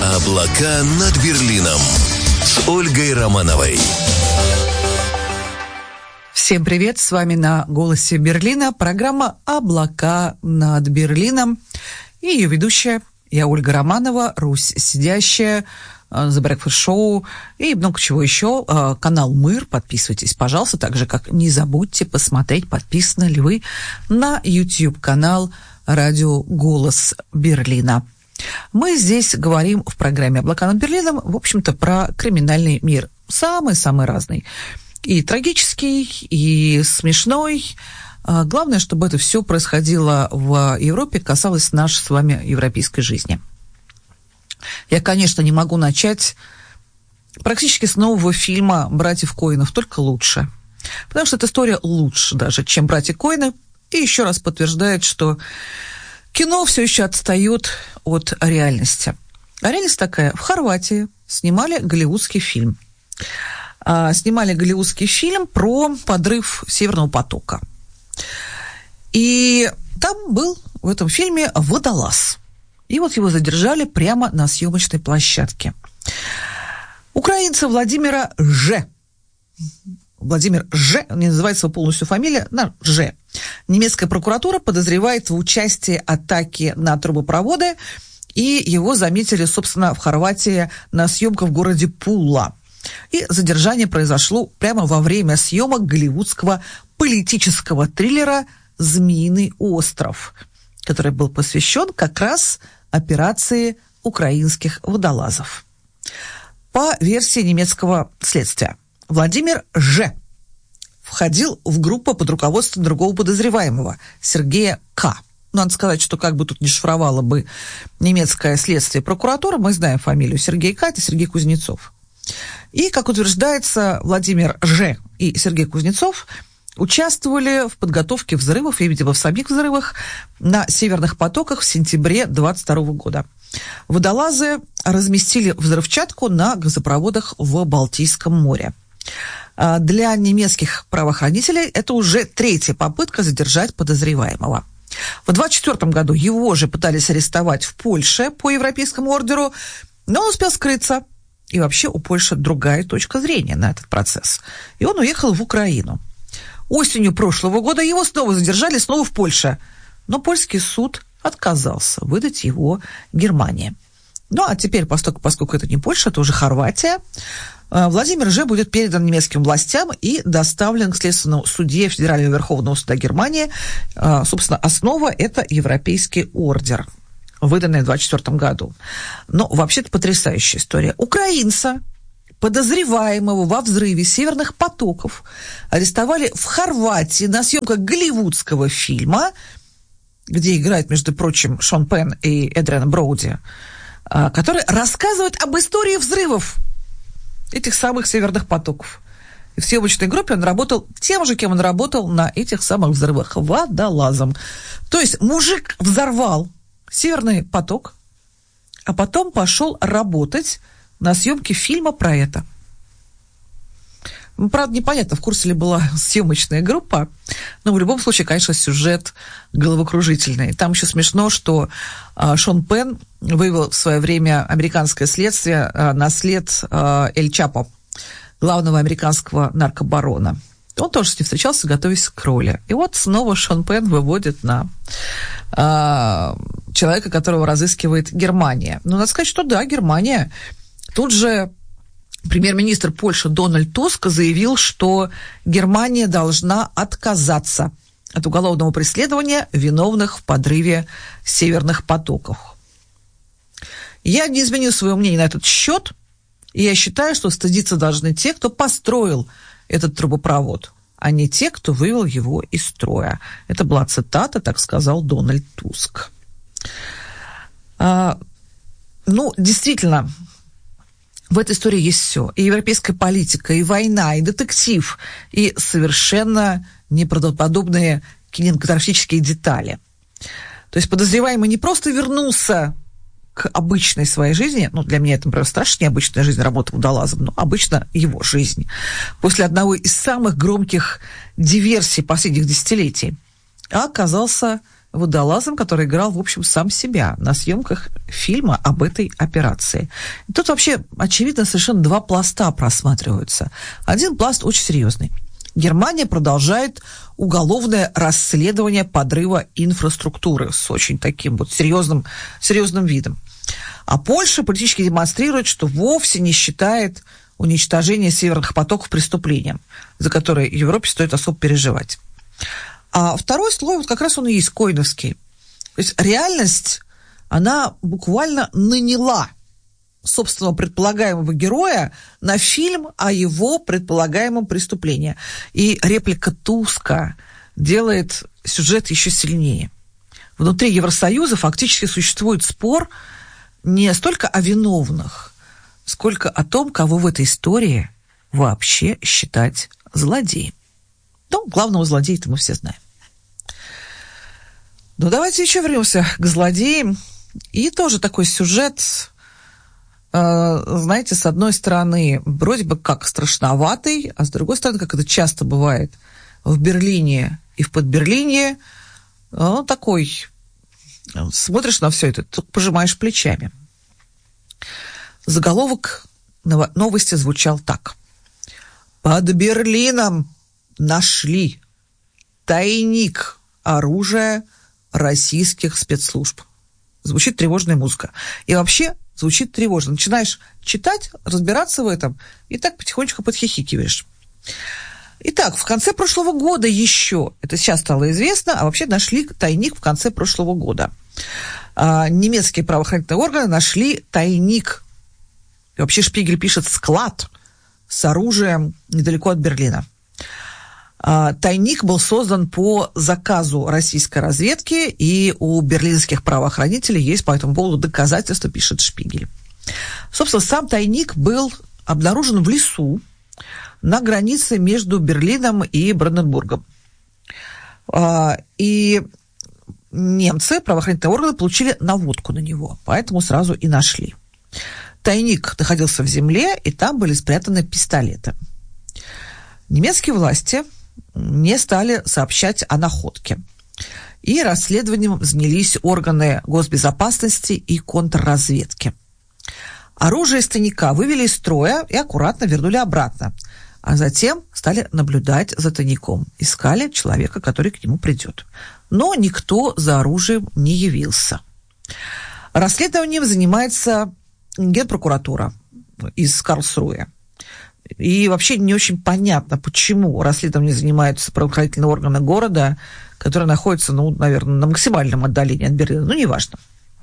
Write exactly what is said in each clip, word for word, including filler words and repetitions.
Облака над Берлином с Ольгой Романовой. Всем привет, с вами на «Голосе Берлина» программа «Облака над Берлином». И ее ведущая, я Ольга Романова, Русь сидящая, The Breakfast Show и много чего еще. Канал «Мыр», подписывайтесь, пожалуйста, так же, как не забудьте посмотреть, подписаны ли вы на YouTube-канал радио «Голос Берлина». Мы здесь говорим в программе «Облака над Берлином», в общем-то, про криминальный мир. Самый-самый разный. И трагический, и смешной. Главное, чтобы это все происходило в Европе, касалось нашей с вами европейской жизни. Я, конечно, не могу начать практически с нового фильма «Братьев Коэнов», только лучше. Потому что эта история лучше даже, чем «Братья Коэны». И еще раз подтверждает, что кино все еще отстает от реальности. А реальность такая. В Хорватии снимали голливудский фильм. А, снимали голливудский фильм про подрыв Северного потока. И там был в этом фильме водолаз. И вот его задержали прямо на съемочной площадке. Украинца Владимира Ж. Владимир Ж, не называется его полностью фамилия, на Ж. Немецкая прокуратура подозревает в участии атаки на трубопроводы, и его заметили, собственно, в Хорватии на съемках в городе Пула. И задержание произошло прямо во время съемок голливудского политического триллера «Змеиный остров», который был посвящен как раз операции украинских водолазов. По версии немецкого следствия, Владимир Ж. входил в группу под руководством другого подозреваемого, Сергея К. Надо сказать, что как бы тут не шифровало бы немецкое следствие прокуратура, мы знаем фамилию Сергей К. Это Сергей Кузнецов. И, как утверждается, Владимир Ж. и Сергей Кузнецов участвовали в подготовке взрывов, и, видимо, в самих взрывах на Северных потоках в сентябре двадцать второго года. Водолазы разместили взрывчатку на газопроводах в Балтийском море. Для немецких правоохранителей это уже третья попытка задержать подозреваемого. В двадцать четвёртом году его же пытались арестовать в Польше по европейскому ордеру, но он успел скрыться. И вообще у Польши другая точка зрения на этот процесс. И он уехал в Украину. Осенью прошлого года его снова задержали, снова в Польше. Но польский суд отказался выдать его Германии. Ну, а теперь, поскольку, поскольку это не Польша, это уже Хорватия, Владимир Ж. будет передан немецким властям и доставлен к следственному суде Федерального Верховного суда Германии. Собственно, основа – это европейский ордер, выданный в двадцать четвёртом году. Но вообще-то потрясающая история. Украинца, подозреваемого во взрыве Северных потоков, арестовали в Хорватии на съемках голливудского фильма, где играет, между прочим, Шон Пенн и Эдриан Броуди, который рассказывает об истории взрывов этих самых Северных потоков. И в съемочной группе он работал тем же, кем он работал на этих самых взрывах, водолазом. То есть мужик взорвал Северный поток, а потом пошел работать на съемке фильма про это. Правда, непонятно, в курсе ли была съемочная группа, но в любом случае, конечно, сюжет головокружительный. Там еще смешно, что а, Шон Пенн вывел в свое время американское следствие а, на след а, Эль Чапо, главного американского наркобарона. Он тоже с ним встречался, готовясь к роли. И вот снова Шон Пенн выводит на а, человека, которого разыскивает Германия. Ну, надо сказать, что да, Германия. Тут же премьер-министр Польши Дональд Туск заявил, что Германия должна отказаться от уголовного преследования виновных в подрыве Северных потоков. Я не изменил своего мнения на этот счет, и я считаю, что стыдиться должны те, кто построил этот трубопровод, а не те, кто вывел его из строя. Это была цитата, так сказал Дональд Туск. А, ну, действительно, в этой истории есть все. И европейская политика, и война, и детектив, и совершенно неправдоподобные кинематографические детали. То есть подозреваемый не просто вернулся к обычной своей жизни, ну, для меня это, например, страшно необычная жизнь, работа водолазом, но обычно его жизнь, после одного из самых громких диверсий последних десятилетий, а оказался водолазом, который играл, в общем, сам себя на съемках фильма об этой операции. И тут вообще, очевидно, совершенно два пласта просматриваются. Один пласт очень серьезный. Германия продолжает уголовное расследование подрыва инфраструктуры с очень таким вот серьезным, серьезным видом. А Польша политически демонстрирует, что вовсе не считает уничтожение северных потоков преступлением, за которое Европе стоит особо переживать. А второй слой, вот как раз он и есть койновский. То есть реальность, она буквально наняла собственного предполагаемого героя на фильм о его предполагаемом преступлении. И реплика Туска делает сюжет еще сильнее. Внутри Евросоюза фактически существует спор не столько о виновных, сколько о том, кого в этой истории вообще считать злодеем. Ну, главного злодея-то мы все знаем. Ну, давайте еще вернемся к злодеям. И тоже такой сюжет, э, знаете, с одной стороны, вроде бы как страшноватый, а с другой стороны, как это часто бывает в Берлине и в Подберлине, э, такой, смотришь на все это, только пожимаешь плечами. Заголовок новости звучал так. Под Берлином нашли тайник оружия российских спецслужб. Звучит тревожная музыка. И вообще звучит тревожно. Начинаешь читать, разбираться в этом, и так потихонечку подхихикиваешь. Итак, в конце прошлого года еще, это сейчас стало известно, а вообще нашли тайник в конце прошлого года. А, немецкие правоохранительные органы нашли тайник. И вообще Шпигель пишет «склад» с оружием недалеко от Берлина. А, тайник был создан по заказу российской разведки, и у берлинских правоохранителей есть по этому поводу доказательства, пишет Шпигель. Собственно, сам тайник был обнаружен в лесу на границе между Берлином и Бранденбургом. А, и немцы, правоохранительные органы, получили наводку на него, поэтому сразу и нашли. Тайник находился в земле, и там были спрятаны пистолеты. Немецкие власти не стали сообщать о находке. И расследованием занялись органы госбезопасности и контрразведки. Оружие из тайника вывели из строя и аккуратно вернули обратно. А затем стали наблюдать за тайником. Искали человека, который к нему придет. Но никто за оружием не явился. Расследованием занимается Генпрокуратура из Карлсруэ. И вообще не очень понятно, почему расследованием занимаются правоохранительные органы города, которые находятся, ну, наверное, на максимальном отдалении от Берлина. Ну, неважно.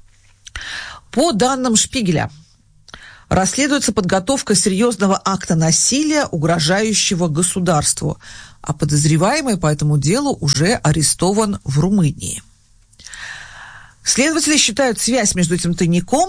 По данным Шпигеля, расследуется подготовка серьезного акта насилия, угрожающего государству, а подозреваемый по этому делу уже арестован в Румынии. Следователи считают связь между этим тайником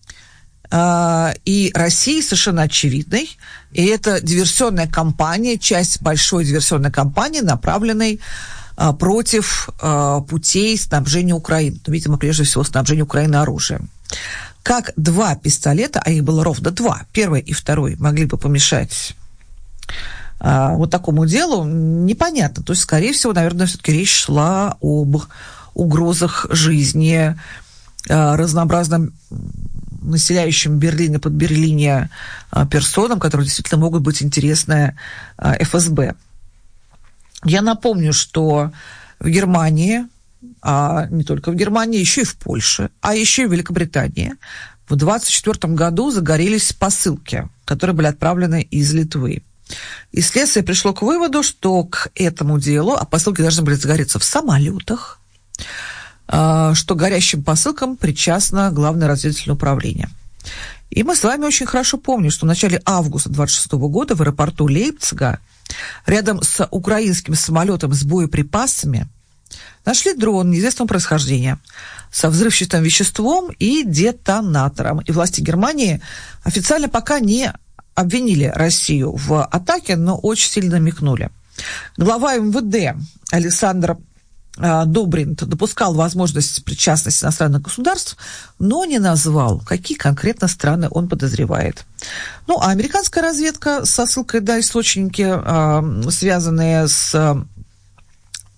и России совершенно очевидной. И это диверсионная кампания, часть большой диверсионной кампании, направленной а, против а, путей снабжения Украины. Ну, видимо, прежде всего, снабжения Украины оружием. Как два пистолета, а их было ровно два, первый и второй, могли бы помешать а, вот такому делу, непонятно. То есть, скорее всего, наверное, все-таки речь шла об угрозах жизни а, разнообразным населяющим Берлин и Подберлине персонам, которые действительно могут быть интересны эф эс бэ. Я напомню, что в Германии, а не только в Германии, еще и в Польше, а еще и в Великобритании в двадцать четвёртом году загорелись посылки, которые были отправлены из Литвы. И следствие пришло к выводу, что к этому делу, а посылки должны были загореться в самолетах, что горящим посылкам причастно Главное разведывательное управление. И мы с вами очень хорошо помним, что в начале августа двадцать шестого года в аэропорту Лейпцига рядом с украинским самолетом с боеприпасами нашли дрон неизвестного происхождения со взрывчатым веществом и детонатором. И власти Германии официально пока не обвинили Россию в атаке, но очень сильно намекнули. Глава эм вэ дэ Александр Добринт допускал возможность причастности иностранных государств, но не назвал, какие конкретно страны он подозревает. Ну, а американская разведка со ссылкой на источники, связанные с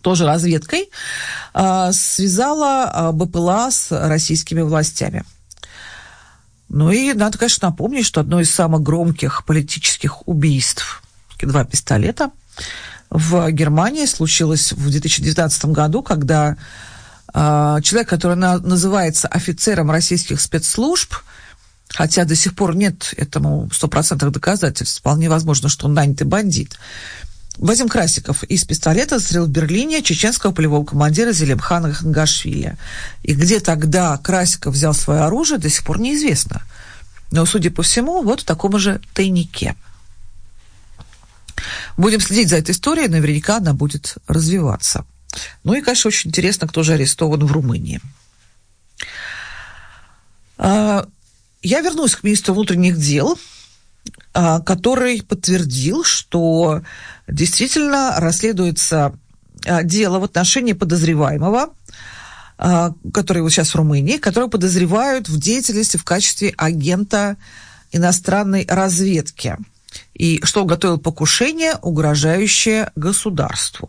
тоже разведкой, связала БПЛА с российскими властями. Ну и надо, конечно, напомнить, что одно из самых громких политических убийств, два пистолета, в Германии случилось в две тысячи девятнадцатом году, когда человек, который называется офицером российских спецслужб, хотя до сих пор нет этому стопроцентных доказательств, вполне возможно, что он нанятый бандит, Вадим Красиков из пистолета застрелил в Берлине чеченского полевого командира Зелимхана Хангашвили. И где тогда Красиков взял свое оружие, до сих пор неизвестно. Но, судя по всему, вот в таком же тайнике. Будем следить за этой историей, наверняка она будет развиваться. Ну и, конечно, очень интересно, кто же арестован в Румынии. Я вернусь к министру внутренних дел, который подтвердил, что действительно расследуется дело в отношении подозреваемого, который вот сейчас в Румынии, которого подозревают в деятельности в качестве агента иностранной разведки, и что он готовил покушение, угрожающее государству.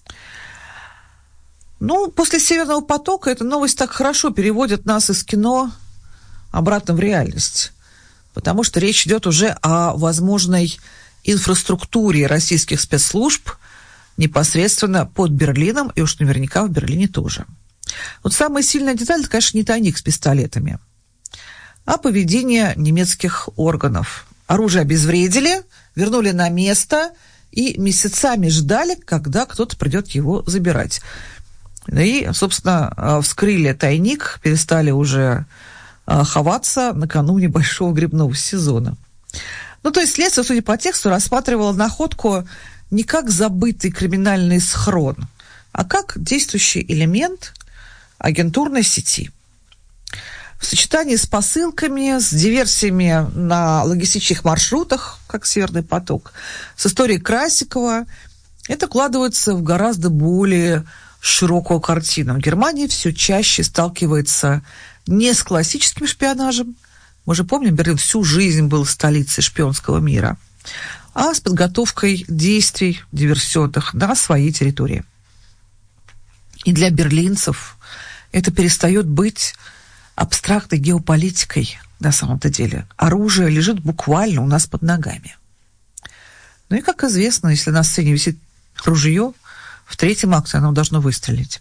Ну, после «Северного потока» эта новость так хорошо переводит нас из кино обратно в реальность, потому что речь идет уже о возможной инфраструктуре российских спецслужб непосредственно под Берлином, и уж наверняка в Берлине тоже. Вот самая сильная деталь, это, конечно, не тайник с пистолетами, а поведение немецких органов. Оружие обезвредили, вернули на место и месяцами ждали, когда кто-то придет его забирать. И, собственно, вскрыли тайник, перестали уже ховаться накануне большого грибного сезона. Ну, то есть следствие, судя по тексту, рассматривало находку не как забытый криминальный схрон, а как действующий элемент агентурной сети. В сочетании с посылками, с диверсиями на логистических маршрутах, как «Северный поток», с историей Красикова, это вкладывается в гораздо более широкую картину. Германия все чаще сталкивается не с классическим шпионажем, мы же помним, Берлин всю жизнь был столицей шпионского мира, а с подготовкой действий диверсионных на своей территории. И для берлинцев это перестает быть абстрактной геополитикой на самом-то деле. Оружие лежит буквально у нас под ногами. Ну и, как известно, если на сцене висит ружье, в третьем акте оно должно выстрелить.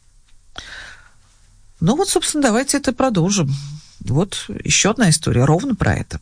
Ну вот, собственно, давайте это продолжим. Вот еще одна история ровно про это.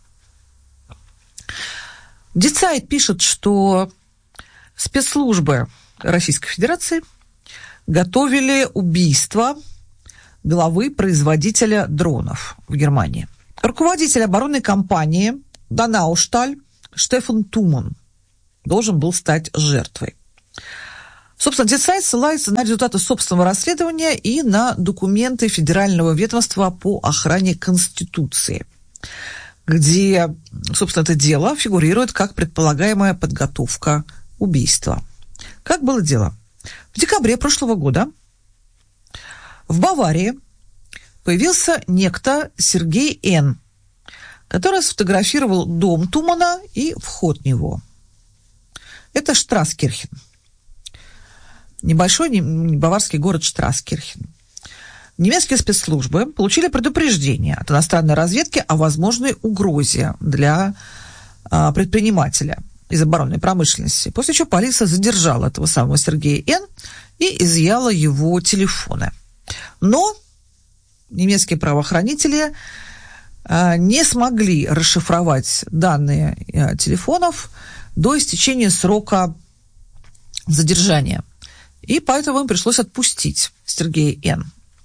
Die Zeit пишет, что спецслужбы Российской Федерации готовили убийство главы производителя дронов в Германии. Руководитель оборонной компании Donaustahl Штефан Туман должен был стать жертвой. Собственно, Die Zeit ссылается на результаты собственного расследования и на документы Федерального ведомства по охране Конституции, где, собственно, это дело фигурирует как предполагаемая подготовка убийства. Как было дело? В декабре прошлого года в Баварии появился некто Сергей Н., который сфотографировал дом Тумана и вход в него. Это Штраскирхен. Небольшой баварский город Штраскирхен. Немецкие спецслужбы получили предупреждение от иностранной разведки о возможной угрозе для а, предпринимателя из оборонной промышленности, после чего полиция задержала этого самого Сергея Н. и изъяла его телефоны. Но немецкие правоохранители а, не смогли расшифровать данные а, телефонов до истечения срока задержания. И поэтому им пришлось отпустить Сергея Н.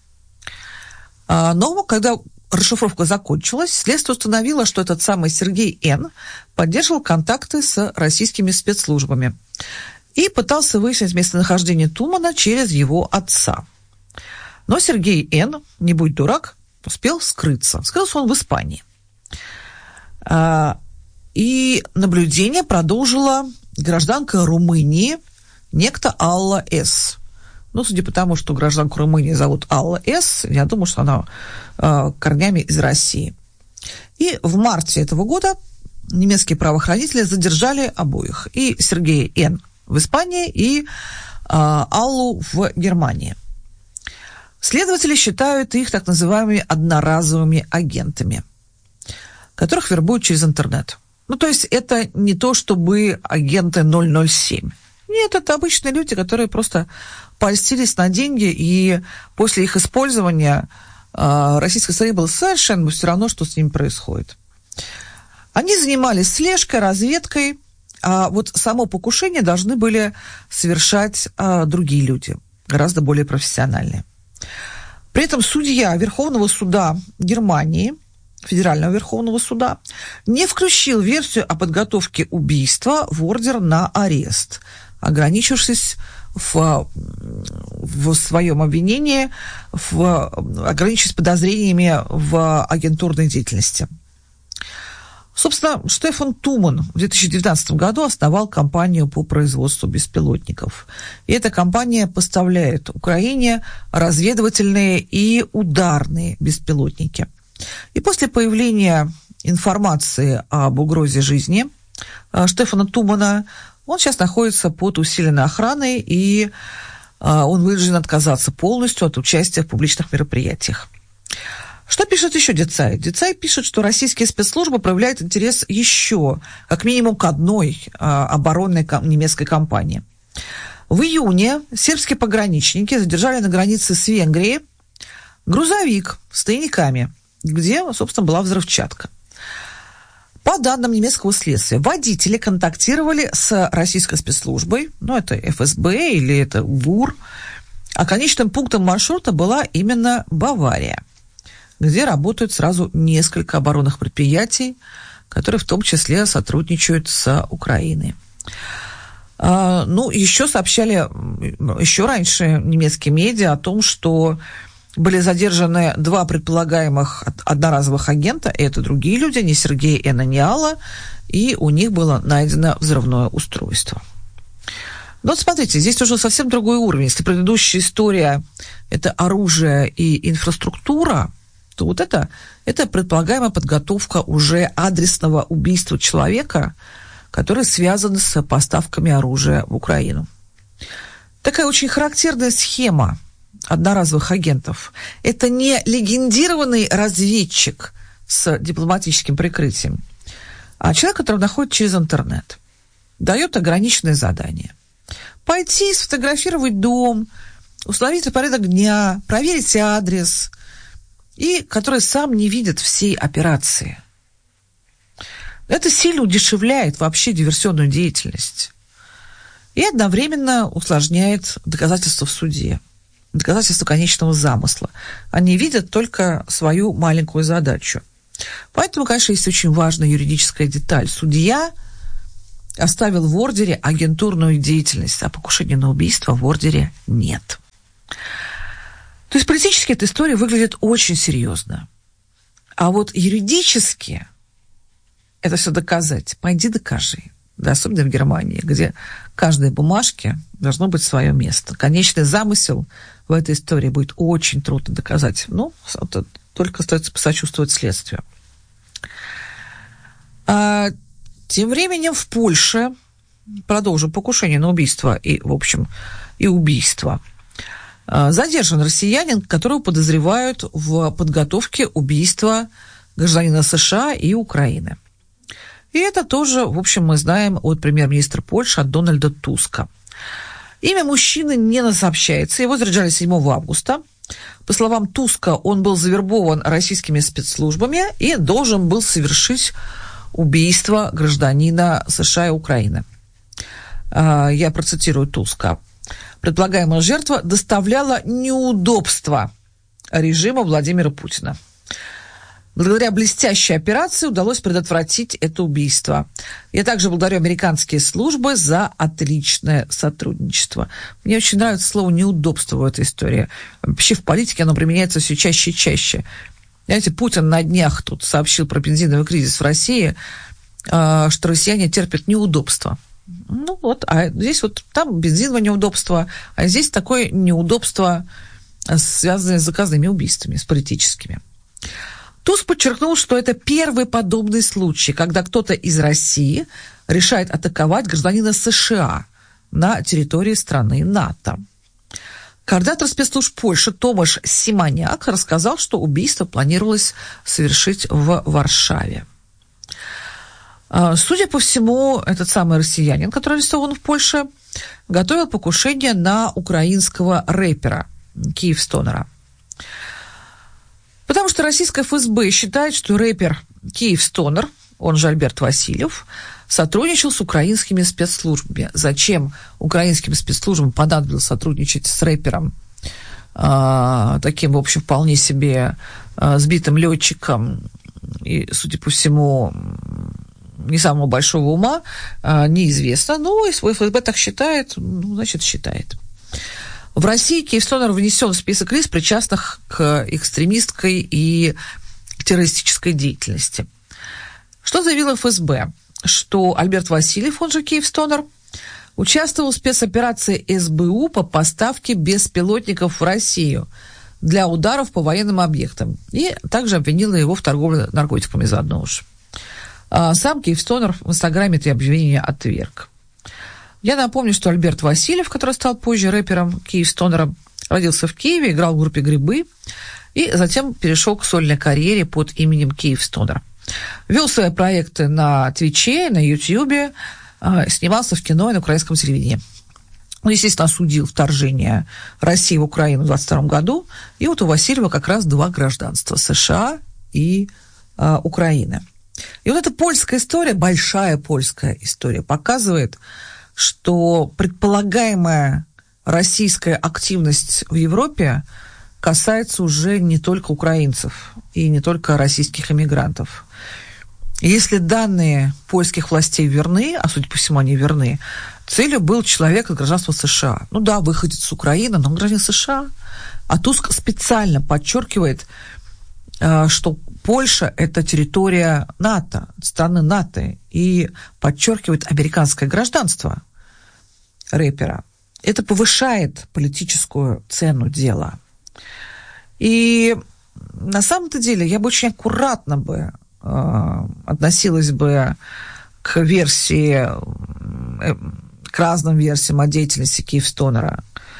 Но когда расшифровка закончилась, следствие установило, что этот самый Сергей Н. поддерживал контакты с российскими спецслужбами и пытался выяснить местонахождение Тумана через его отца. Но Сергей Н., не будь дурак, успел скрыться. Скрылся он в Испании. И наблюдение продолжила гражданка Румынии, некто Алла С. Ну, судя по тому, что гражданку Румынии зовут Алла С., я думаю, что она э, корнями из России. И в марте этого года немецкие правоохранители задержали обоих. И Сергея Н. в Испании, и Аллу в Германии. Следователи считают их так называемыми одноразовыми агентами, которых вербуют через интернет. Ну, то есть это не то, чтобы агенты ноль ноль семь. Нет, это обычные люди, которые просто польстились на деньги, и после их использования э, российской стороне было совершенно все равно, что с ними происходит. Они занимались слежкой, разведкой, а вот само покушение должны были совершать э, другие люди, гораздо более профессиональные. При этом судья Верховного суда Германии, Федерального Верховного суда, не включил версию о подготовке убийства в ордер на арест, ограничившись в, в своем обвинении, в, ограничившись подозрениями в агентурной деятельности. Собственно, Штефан Туман в две тысячи девятнадцатом году основал компанию по производству беспилотников. И эта компания поставляет Украине разведывательные и ударные беспилотники. И после появления информации об угрозе жизни Штефана Тумана, он сейчас находится под усиленной охраной, и он вынужден отказаться полностью от участия в публичных мероприятиях. Что пишет еще Дицай? Дицай пишет, что российские спецслужбы проявляют интерес еще, как минимум, к одной а, оборонной ком- немецкой компании. В июне сербские пограничники задержали на границе с Венгрией грузовик с тайниками, где, собственно, была взрывчатка. По данным немецкого следствия, водители контактировали с российской спецслужбой, ну, это эф эс бэ или это ГУР, а конечным пунктом маршрута была именно Бавария, где работают сразу несколько оборонных предприятий, которые в том числе сотрудничают с Украиной. А, ну, еще сообщали, еще раньше немецкие медиа о том, что были задержаны два предполагаемых одноразовых агента, и это другие люди, не Сергей и не Алла, и у них было найдено взрывное устройство. Но вот смотрите, здесь уже совсем другой уровень. Если предыдущая история – это оружие и инфраструктура, то вот это, это предполагаемая подготовка уже адресного убийства человека, который связан с поставками оружия в Украину. Такая очень характерная схема одноразовых агентов. Это не легендированный разведчик с дипломатическим прикрытием, а человек, который находит через интернет, дает ограниченные задания. Пойти, сфотографировать дом, установить порядок дня, проверить адрес, и который сам не видит всей операции. Это сильно удешевляет вообще диверсионную деятельность и одновременно усложняет доказательства в суде, доказательства конечного замысла. Они видят только свою маленькую задачу. Поэтому, конечно, есть очень важная юридическая деталь. Судья оставил в ордере агентурную деятельность, а покушения на убийство в ордере нет. То есть политически эта история выглядит очень серьезно. А вот юридически это все доказать, пойди докажи. Да, особенно в Германии, где каждой бумажке должно быть свое место. Конечный замысел в этой истории будет очень трудно доказать. Ну, только остается посочувствовать следствию. А, тем временем в Польше, продолжим покушение на убийство и, в общем, и убийство, задержан россиянин, которого подозревают в подготовке убийства гражданина США и Украины. И это тоже, в общем, мы знаем от премьер-министра Польши, от Дональда Туска. Имя мужчины не сообщается, его задержали седьмого августа. По словам Туска, он был завербован российскими спецслужбами и должен был совершить убийство гражданина США и Украины. Я процитирую Туска. Предполагаемая жертва доставляла неудобства режиму Владимира Путина. Благодаря блестящей операции удалось предотвратить это убийство. Я также благодарю американские службы за отличное сотрудничество. Мне очень нравится слово «неудобство» в этой истории. Вообще в политике оно применяется все чаще и чаще. Знаете, Путин на днях тут сообщил про бензиновый кризис в России, что россияне терпят неудобства. Ну вот, а здесь вот там бензиновое неудобство, а здесь такое неудобство, связанное с заказными убийствами, с политическими. Туск подчеркнул, что это первый подобный случай, когда кто-то из России решает атаковать гражданина США, на территории страны НАТО. Координатор спецслужб Польши Томаш Симоняк рассказал, что убийство планировалось совершить в Варшаве. Судя по всему, этот самый россиянин, который арестован в Польше, готовил покушение на украинского рэпера Киевстонера. Потому что российское эф эс бэ считает, что рэпер Киевстонер, он же Альберт Васильев, сотрудничал с украинскими спецслужбами. Зачем украинским спецслужбам понадобилось сотрудничать с рэпером, э, таким, в общем, вполне себе э, сбитым летчиком и, судя по всему, не самого большого ума, э, неизвестно. Но если эф эс бэ так считает, ну, значит, считает. В России Киевстонер внесен в список лиц, причастных к экстремистской и террористической деятельности. Что заявил эф эс бэ? Что Альберт Васильев, он же Киевстонер, участвовал в спецоперации эс бэ у по поставке беспилотников в Россию для ударов по военным объектам. И также обвинила его в торговле наркотиками заодно уж. А сам Киевстонер в Инстаграме это обвинение отверг. Я напомню, что Альберт Васильев, который стал позже рэпером Киевстонером, родился в Киеве, играл в группе «Грибы» и затем перешел к сольной карьере под именем Киевстонер. Вел свои проекты на Твиче, на Ютьюбе, снимался в кино и на украинском телевидении. Он, естественно, осудил вторжение России в Украину в двадцать втором году. И вот у Васильева как раз два гражданства – США и а, Украины. И вот эта польская история, большая польская история, показывает, что предполагаемая российская активность в Европе касается уже не только украинцев и не только российских эмигрантов. Если данные польских властей верны, а судя по всему они верны, целью был человек из гражданства США. Ну да, выходец с Украины, но он гражданин США. А Туск специально подчеркивает, что Польша – это территория НАТО, страны НАТО, и подчеркивает американское гражданство рэпера. Это повышает политическую цену дела. И на самом-то деле я бы очень аккуратно бы э, относилась бы к версии, э, к разным версиям о деятельности Киевстонера.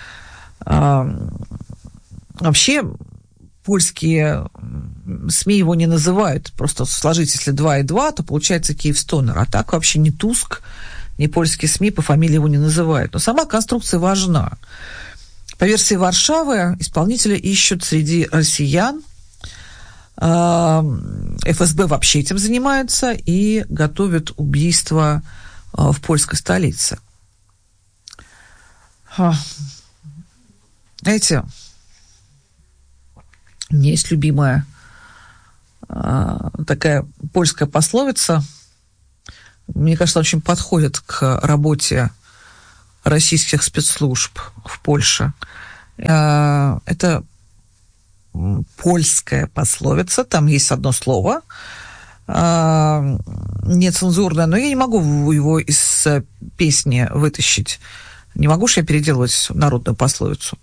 Э, вообще польские СМИ его не называют. Просто сложить, если два и два, то получается Киевстонер. А так вообще ни Туск, ни польские СМИ по фамилии его не называют. Но сама конструкция важна. По версии Варшавы, исполнители ищут среди россиян. эф эс бэ вообще этим занимается и готовит убийство в польской столице. Знаете, у меня есть любимая такая польская пословица. Мне кажется, очень подходит к работе российских спецслужб в Польше. Это польская пословица, там есть одно слово, нецензурное, но я не могу его из песни вытащить. Не могу же я переделывать народную пословицу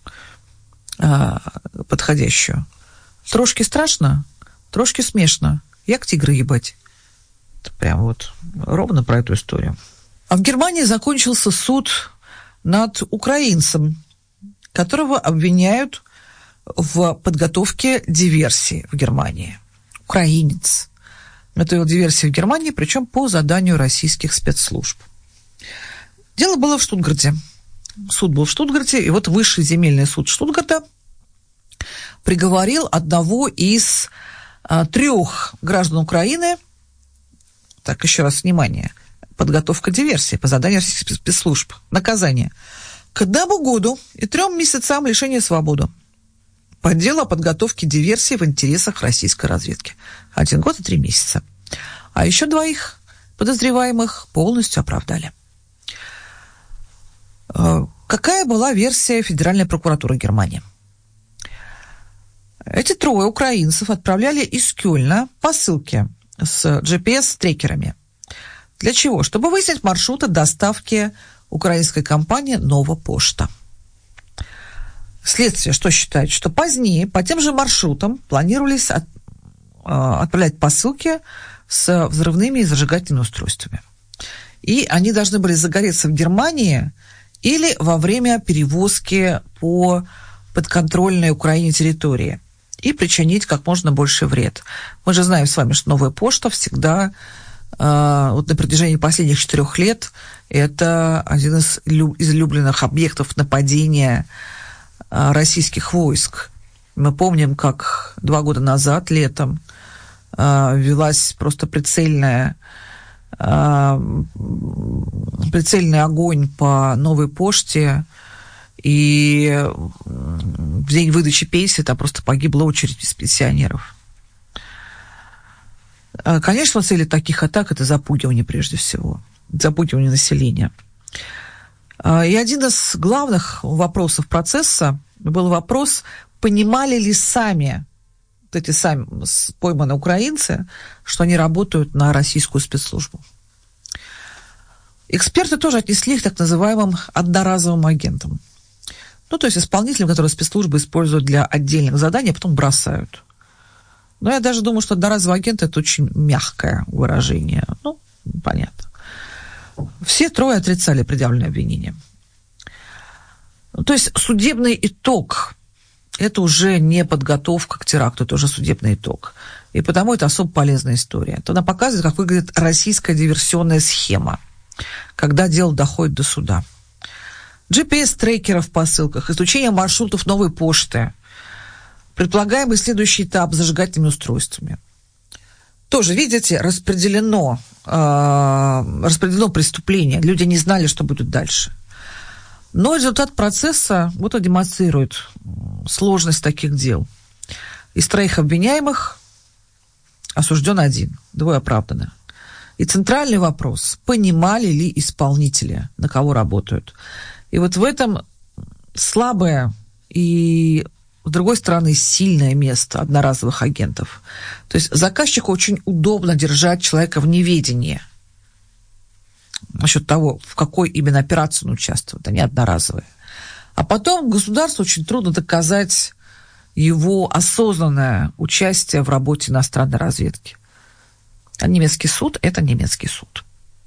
подходящую. Трошки страшно, трошки смешно. Як тигра ебать. Это прям вот ровно про эту историю. А в Германии закончился суд над украинцем, которого обвиняют в подготовке диверсии в Германии. Украинец готовил диверсию в Германии, причем по заданию российских спецслужб. Дело было в Штутгарте. Суд был в Штутгарте, и вот Высший земельный суд Штутгарта приговорил одного из а, трех граждан Украины, так, еще раз, внимание, подготовка диверсии по заданию российских спецслужб, наказание, к одному году и трем месяцам лишения свободы по делу о подготовке диверсии в интересах российской разведки. Один год и три месяца. А еще двоих подозреваемых полностью оправдали. Какая была версия Федеральной прокуратуры Германии? Эти трое украинцев отправляли из Кёльна посылки с джи пи эс-трекерами. Для чего? Чтобы выяснить маршруты доставки украинской компании «Нова Пошта». Следствие что считает? Что позднее по тем же маршрутам планировались от, отправлять посылки с взрывными и зажигательными устройствами. И они должны были загореться в Германии или во время перевозки по подконтрольной Украине территории и причинить как можно больше вред. Мы же знаем с вами, что Новая почта всегда, э, вот на протяжении последних четырех лет, это один из излюбленных объектов нападения э, российских войск. Мы помним, как два года назад, летом, э, велась просто прицельная прицельный огонь по Новой почте, и в день выдачи пенсии там просто погибла очередь из пенсионеров. Конечно, цель таких атак – это запугивание прежде всего, запугивание населения. И один из главных вопросов процесса был вопрос, понимали ли сами вот эти сами пойманные украинцы, что они работают на российскую спецслужбу. Эксперты тоже отнесли их к так называемым одноразовым агентам. Ну, то есть исполнителям, которые спецслужбы используют для отдельных заданий, а потом бросают. Но я даже думаю, что одноразовый агент – это очень мягкое выражение. Ну, понятно. Все трое отрицали предъявленное обвинение. То есть судебный итог – это уже не подготовка к теракту, это уже судебный итог. И потому это особо полезная история. То она показывает, как выглядит российская диверсионная схема, когда дело доходит до суда. джи пи эс-трекеров в посылках, изучение маршрутов Новой почты, предполагаемый следующий этап с зажигательными устройствами. Тоже, видите, распределено, э, распределено преступление. Люди не знали, что будет дальше. Но результат процесса вот и демонстрирует сложность таких дел. Из троих обвиняемых осужден один, двое оправданы. И центральный вопрос, понимали ли исполнители, на кого работают. И вот в этом слабое и, с другой стороны, сильное место одноразовых агентов. То есть заказчику очень удобно держать человека в неведении насчет того, в какой именно операции он участвует, они одноразовые. А потом государству очень трудно доказать его осознанное участие в работе иностранной разведки. А немецкий суд – это немецкий суд.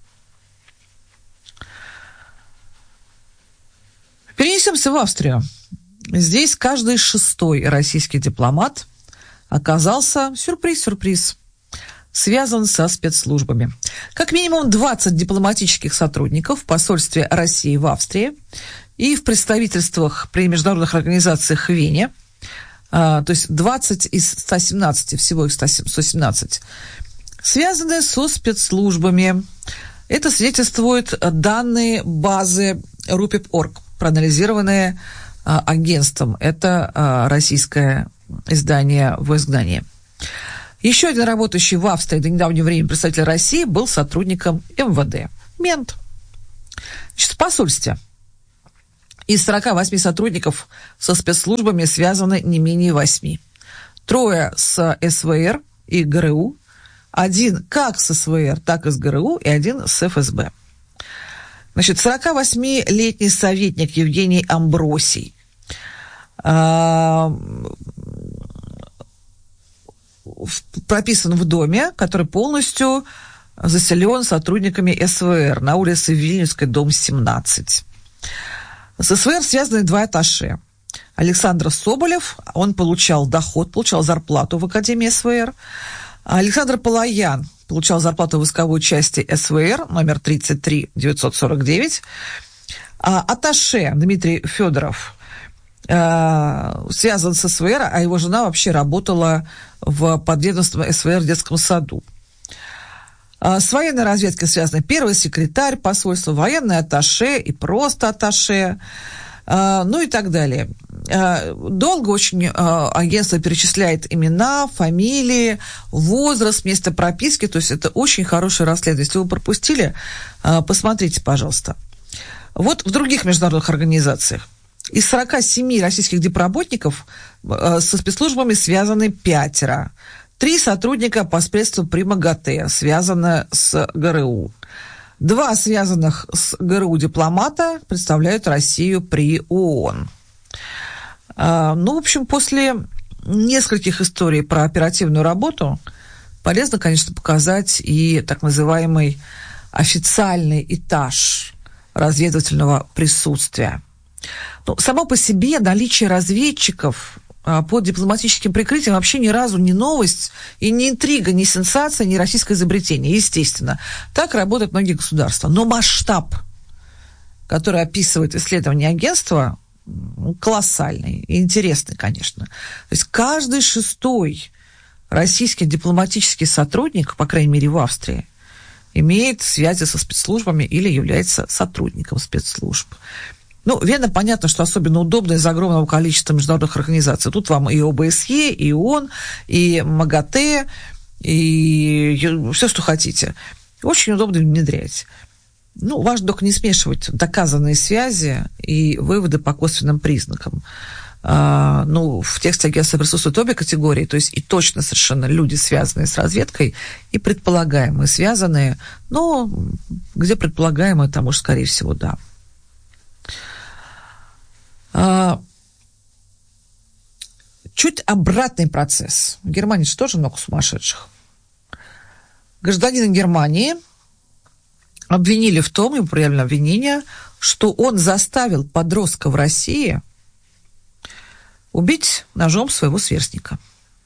Перенесемся в Австрию. Здесь каждый шестой российский дипломат оказался, сюрприз-сюрприз, связан со спецслужбами. Как минимум двадцать дипломатических сотрудников в посольстве России в Австрии и в представительствах при международных организациях в Вене, а, то есть двадцать из ста семнадцати, всего их сто семнадцать, связаны со спецслужбами. Это свидетельствуют данные базы рупип точка орг, проанализированные а, агентством. Это а, российское издание в изгнании. Еще один работающий в Австрии до недавнего времени представитель России был сотрудником эм вэ дэ. Мент. Значит, в посольстве из сорока восьми сотрудников со спецслужбами связаны не менее восьми. Трое с эс вэ эр и гэ эр у, один как с эс вэ эр, так и с гэ эр у, и один с эф эс бэ. Значит, сорокавосьмилетний советник Евгений Амбросий прописан в доме, который полностью заселен сотрудниками эс вэ эр на улице Вильнюсской, дом семнадцать. С эс вэ эр связаны два атташе. Александр Соболев, он получал доход, получал зарплату в Академии эс вэ эр. Александр Палаян получал зарплату в войсковой части эс вэ эр, номер тридцать три девятьсот сорок девять. А атташе Дмитрий Федоров связан с эс вэ эр, а его жена вообще работала в подведомстве эс вэ эр в детском саду. С военной разведкой связаны первый секретарь посольства, военный атташе и просто атташе, ну и так далее. Долго очень агентство перечисляет имена, фамилии, возраст, место прописки, то есть это очень хорошее расследование. Если вы пропустили, посмотрите, пожалуйста. Вот в других международных организациях. Из сорока семи российских дипработников со спецслужбами связаны пятеро. Три сотрудника по спецству при МАГАТЭ связаны с гэ эр у. Два связанных с гэ эр у дипломата представляют Россию при ООН. Ну, в общем, после нескольких историй про оперативную работу полезно, конечно, показать и так называемый официальный этаж разведывательного присутствия. Ну, само по себе наличие разведчиков под дипломатическим прикрытием вообще ни разу не новость, и не интрига, не сенсация, не российское изобретение, естественно. Так работают многие государства. Но масштаб, который описывает исследование агентства, колоссальный и интересный, конечно. То есть каждый шестой российский дипломатический сотрудник, по крайней мере в Австрии, имеет связи со спецслужбами или является сотрудником спецслужб. Ну, Вена, понятно, что особенно удобно из-за огромного количества международных организаций. Тут вам и ОБСЕ, и ООН, и МАГАТЭ, и все, что хотите. Очень удобно внедрять. Ну, важно только не смешивать доказанные связи и выводы по косвенным признакам. А, ну, в тексте агентства присутствуют обе категории, то есть и точно совершенно люди, связанные с разведкой, и предполагаемые связанные, но где предполагаемые, там уж, скорее всего, да. А, чуть обратный процесс. В Германии же тоже много сумасшедших. Гражданина Германии обвинили в том, ему предъявлено обвинение, что он заставил подростка в России убить ножом своего сверстника.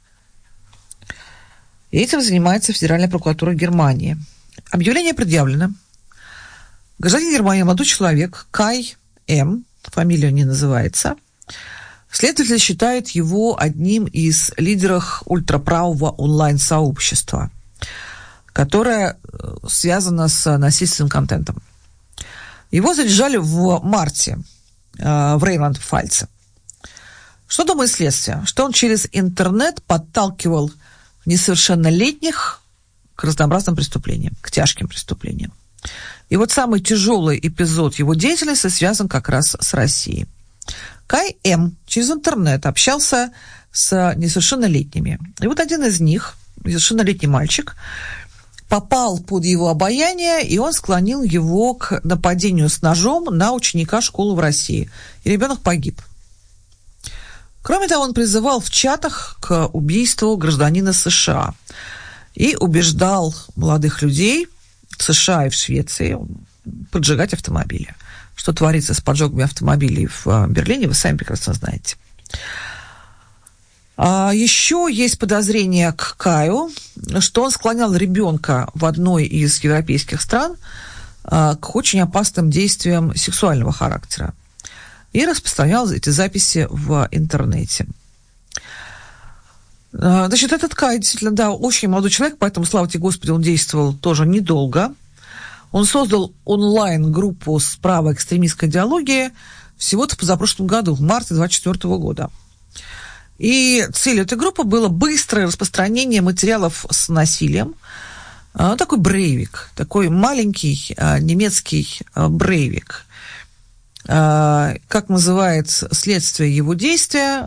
И этим занимается Федеральная прокуратура Германии. Объявление предъявлено. Гражданин Германии, молодой человек, Кай М., фамилия не называется, следователь считает его одним из лидеров ультраправого онлайн-сообщества, которое связано с насильственным контентом. Его задержали в марте э, в Рейнланд-Пфальце. Что думает следствие? Что он через интернет подталкивал несовершеннолетних к разнообразным преступлениям, к тяжким преступлениям. И вот самый тяжелый эпизод его деятельности связан как раз с Россией. Кай М. через интернет общался с несовершеннолетними. И вот один из них, несовершеннолетний мальчик, попал под его обаяние, и он склонил его к нападению с ножом на ученика школы в России. И ребенок погиб. Кроме того, он призывал в чатах к убийству гражданина США и убеждал молодых людей в США и в Швеции поджигать автомобили. Что творится с поджогами автомобилей в Берлине, вы сами прекрасно знаете. А еще есть подозрение к Каю, что он склонял ребенка в одной из европейских стран к очень опасным действиям сексуального характера и распространял эти записи в интернете. Значит, этот Кай, действительно, да, очень молодой человек, поэтому, слава тебе, Господи, он действовал тоже недолго. Он создал онлайн-группу с правоэкстремистской идеологией всего-то в позапрошлом году, в марте двадцать четвёртого года. И целью этой группы было быстрое распространение материалов с насилием. Такой брейвик, такой маленький немецкий брейвик. Как называет следствие его действия,